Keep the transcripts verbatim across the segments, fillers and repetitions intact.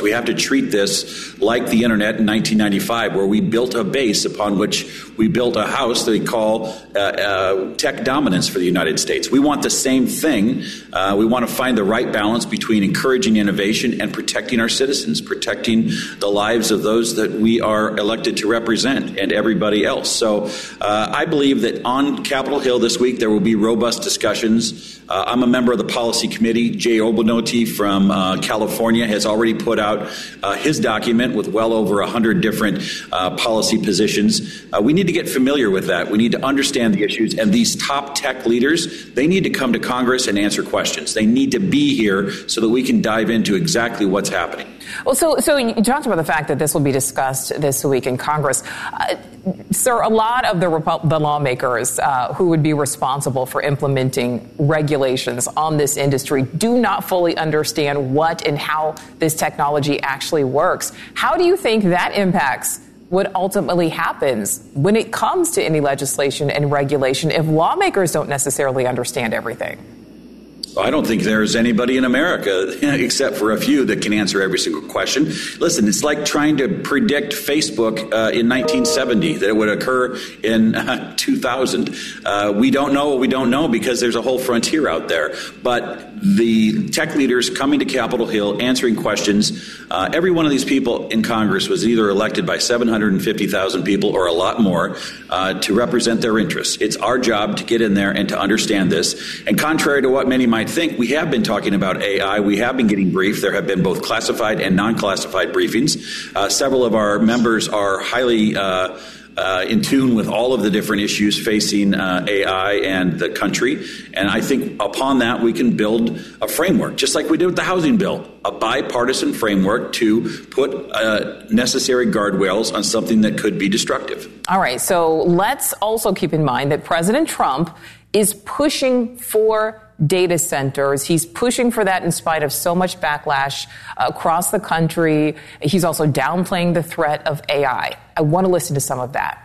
votes. We have to treat this like the internet in nineteen ninety-five, where we built a base upon which we built a house they call uh, uh, tech dominance for the United States. We want the same thing. Uh, we want to find the right balance between encouraging innovation and protecting our citizens, protecting the lives of those that we are elected to represent and everybody else. So uh, I believe that on Capitol Hill this week there will be robust discussions. Uh, I'm a member of the policy committee. Jay Obolnoty from uh, California has already put out uh, his document with well over one hundred different uh, policy positions. Uh, we need to get familiar with that. We need to understand the issues. And these top tech leaders, they need to come to Congress and answer questions. They need to be here so that we can dive into exactly what's happening. Well, so so you talked about the fact that this will be discussed this week in Congress. Uh, sir, a lot of the, Repu- the lawmakers uh, who would be responsible for implementing regulations on this industry do not fully understand what and how this technology actually works. How do you think that impacts what ultimately happens when it comes to any legislation and regulation if lawmakers don't necessarily understand everything? I don't think there's anybody in America, except for a few, that can answer every single question. Listen, it's like trying to predict Facebook uh, in nineteen seventy, that it would occur in uh, two thousand. Uh, we don't know what we don't know because there's a whole frontier out there. But the tech leaders coming to Capitol Hill, answering questions, uh, every one of these people in Congress was either elected by seven hundred fifty thousand people or a lot more uh, to represent their interests. It's our job to get in there and to understand this. And contrary to what many might think, we have been talking about A I. We have been getting briefed. There have been both classified and non-classified briefings. Uh, several of our members are highly uh, uh, in tune with all of the different issues facing uh, A I and the country. And I think upon that, we can build a framework, just like we did with the housing bill, a bipartisan framework to put uh, necessary guardrails on something that could be destructive. All right. So let's also keep in mind that President Trump is pushing for data centers. He's pushing for that in spite of so much backlash uh, across the country. He's also downplaying the threat of A I. I want to listen to some of that.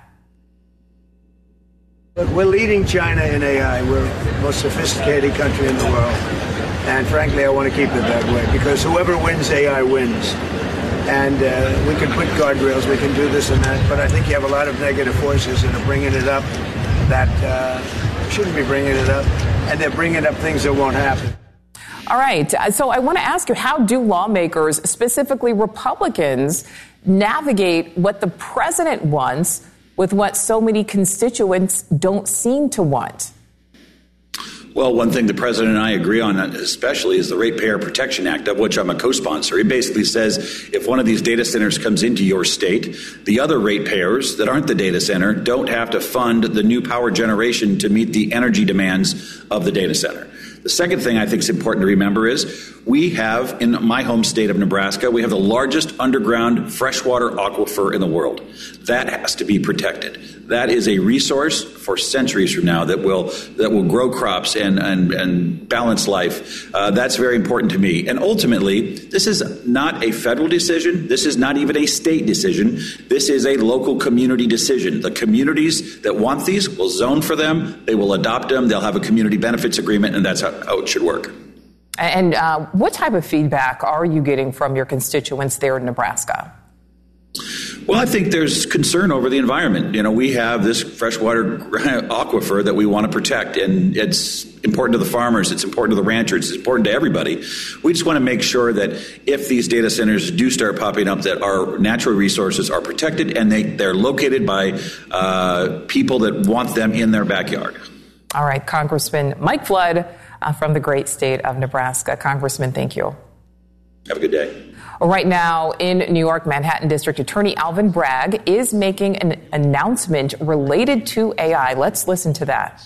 Look, we're leading China in A I. We're the most sophisticated country in the world. And frankly, I want to keep it that way because whoever wins A I wins. And uh, we can put guardrails, we can do this and that, but I think you have a lot of negative forces that are bringing it up that uh, shouldn't be bringing it up. And they're bringing up things that won't happen. All right. So I want to ask you, how do lawmakers, specifically Republicans, navigate what the president wants with what so many constituents don't seem to want? Well, one thing the president and I agree on especially is the Ratepayer Protection Act, of which I'm a co-sponsor. It basically says if one of these data centers comes into your state, the other ratepayers that aren't the data center don't have to fund the new power generation to meet the energy demands of the data center. The second thing I think is important to remember is we have, in my home state of Nebraska, we have the largest underground freshwater aquifer in the world. That has to be protected. That is a resource for centuries from now that will that will grow crops and and, and balance life. Uh, that's very important to me. And ultimately, this is not a federal decision. This is not even a state decision. This is a local community decision. The communities that want these will zone for them. They will adopt them. They'll have a community benefits agreement, and that's how, how it should work. And uh, what type of feedback are you getting from your constituents there in Nebraska? Well, I think there's concern over the environment. You know, we have this freshwater aquifer that we want to protect, and it's important to the farmers, it's important to the ranchers, it's important to everybody. We just want to make sure that if these data centers do start popping up, that our natural resources are protected and they, they're located by uh, people that want them in their backyard. All right, Congressman Mike Flood uh, from the great state of Nebraska. Congressman, thank you. Have a good day. Right now in New York, Manhattan District Attorney Alvin Bragg is making an announcement related to A I. Let's listen to that.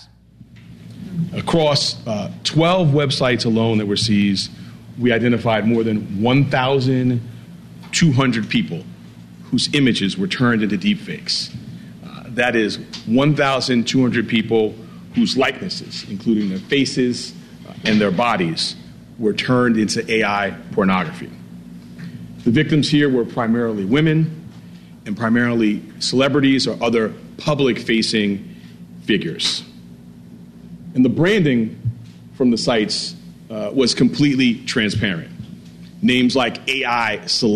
Across uh, twelve websites alone that were seized, we identified more than one thousand two hundred people whose images were turned into deepfakes. Uh, that is one thousand two hundred people whose likenesses, including their faces uh, and their bodies, were turned into A I pornography. The victims here were primarily women and primarily celebrities or other public-facing figures. And the branding from the sites uh, was completely transparent. Names like A I celebrity